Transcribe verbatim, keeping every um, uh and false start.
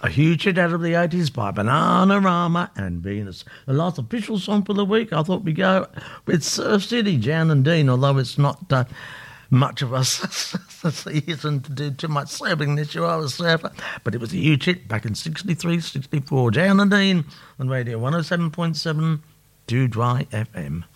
A huge hit out of the eighties by Bananarama and Venus. The last official song for the week, I thought we'd go with Surf City, Jan and Dean, although it's not uh, much of a season to do too much surfing this year. I was a surfer, but it was a huge hit back in sixty-three, sixty-four. Jan and Dean on Radio one oh seven point seven, Two Dry F M.